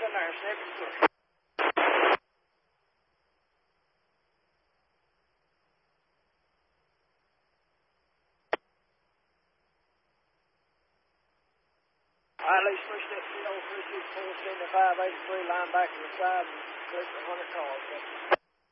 in there, snipping. All right, let's push that 303 2 4 75 83 line back to the side and collect 100 cars.